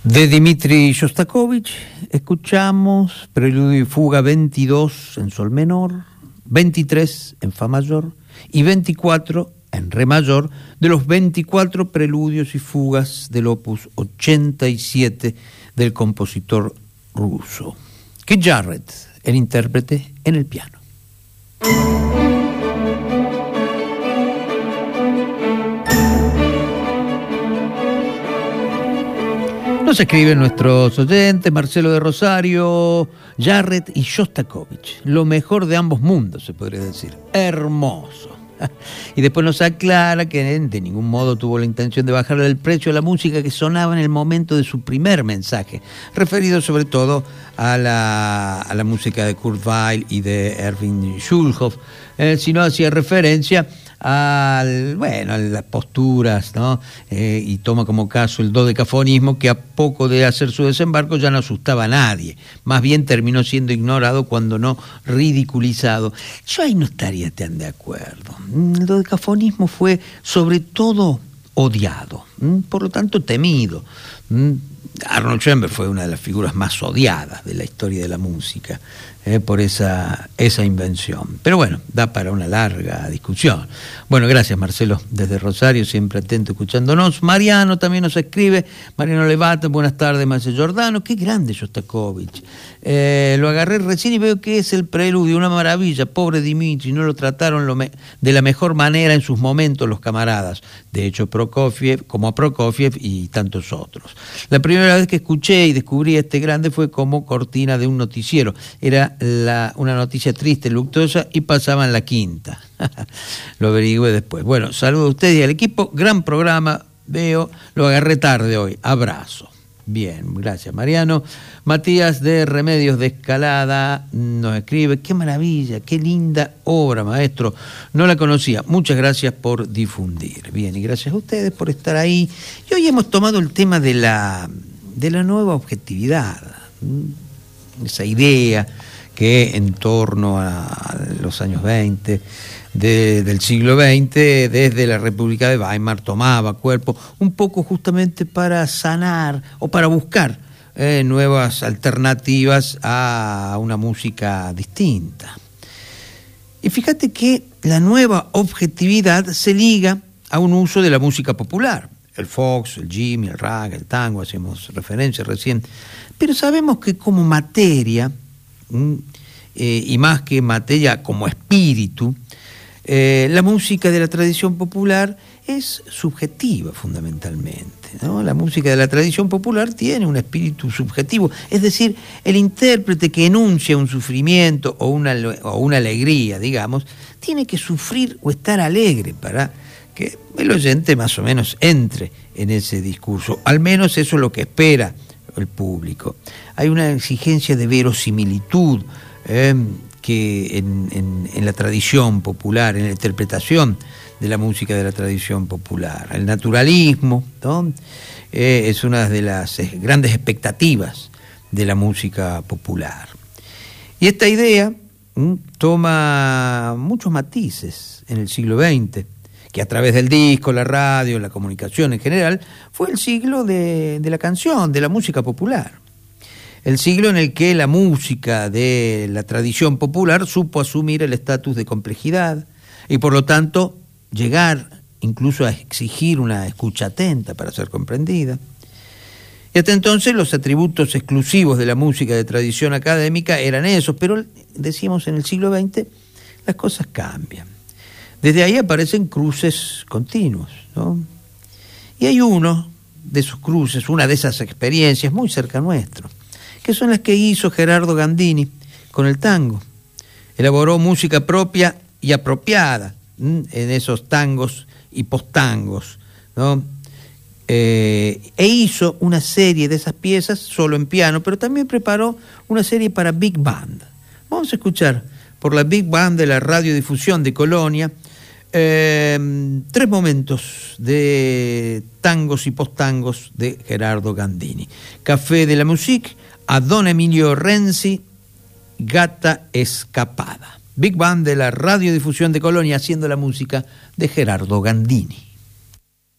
De Dmitri Shostakovich escuchamos Preludio y Fuga 22 en Sol menor, 23 en Fa mayor y 24 en Re mayor de los 24 preludios y fugas del opus 87 del compositor ruso. Keith Jarrett, el intérprete en el piano. Nos escriben nuestros oyentes, Marcelo de Rosario, Jarrett y Shostakovich. Lo mejor de ambos mundos, se podría decir. Hermoso. Y después nos aclara que de ningún modo tuvo la intención de bajarle el precio a la música que sonaba en el momento de su primer mensaje, referido sobre todo a la música de Kurt Weill y de Erwin Schulhoff, sino hacía referencia a las posturas, ¿no? Y toma como caso el dodecafonismo, que a poco de hacer su desembarco ya no asustaba a nadie, más bien terminó siendo ignorado, cuando no ridiculizado. Yo ahí no estaría tan de acuerdo. El dodecafonismo fue sobre todo odiado, por lo tanto temido. Arnold Schoenberg fue una de las figuras más odiadas de la historia de la música por esa invención. Pero bueno, da para una larga discusión. Bueno, gracias Marcelo, desde Rosario, siempre atento escuchándonos. Mariano también nos escribe, Mariano Levata, buenas tardes, Maestro Giordano, qué grande Shostakovich. Lo agarré recién y veo que es el preludio, una maravilla, pobre Dmitri, no lo trataron de la mejor manera en sus momentos los camaradas, de hecho como a Prokofiev y tantos otros. La primera vez que escuché y descubrí a este grande fue como cortina de un noticiero, era una noticia triste, luctuosa, y pasaban la quinta. Lo averigüé después. Bueno, saludo a ustedes y al equipo, gran programa, veo, lo agarré tarde hoy, abrazo. Bien, gracias Mariano. Matías de Remedios de Escalada nos escribe, qué maravilla, qué linda obra, maestro, no la conocía, muchas gracias por difundir. Bien, y gracias a ustedes por estar ahí. Y hoy hemos tomado el tema de la nueva objetividad, esa idea que en torno a los años 20 del siglo XX, desde la República de Weimar, tomaba cuerpo un poco justamente para sanar o para buscar nuevas alternativas a una música distinta. Y fíjate que la nueva objetividad se liga a un uso de la música popular, el fox, el jimmy, el rag, el tango, hacemos referencia recién, pero sabemos que como materia, y más que materia como espíritu, la música de la tradición popular es subjetiva fundamentalmente, ¿no? La música de la tradición popular tiene un espíritu subjetivo, es decir, el intérprete que enuncia un sufrimiento o una alegría, digamos, tiene que sufrir o estar alegre para que el oyente más o menos entre en ese discurso, al menos eso es lo que espera el público. Hay una exigencia de verosimilitud que en la tradición popular, en la interpretación de la música de la tradición popular. El naturalismo, ¿no? Es una de las grandes expectativas de la música popular. Y esta idea toma muchos matices en el siglo XX, que a través del disco, la radio, la comunicación en general, fue el siglo de la canción, de la música popular. El siglo en el que la música de la tradición popular supo asumir el estatus de complejidad y por lo tanto llegar incluso a exigir una escucha atenta para ser comprendida. Y hasta entonces los atributos exclusivos de la música de tradición académica eran esos, pero decíamos en el siglo XX las cosas cambian. Desde ahí aparecen cruces continuos, ¿no? Y hay uno de esos cruces, una de esas experiencias muy cerca nuestro, que son las que hizo Gerardo Gandini con el tango. Elaboró música propia y apropiada en esos tangos y posttangos, ¿no? E hizo una serie de esas piezas solo en piano, pero también preparó una serie para Big Band. Vamos a escuchar por la Big Band de la Radiodifusión de Colonia 3 momentos de tangos y posttangos de Gerardo Gandini. Café de la Musique, a Don Emilio Renzi, Gata Escapada. Big Band de la Radiodifusión de Colonia haciendo la música de Gerardo Gandini.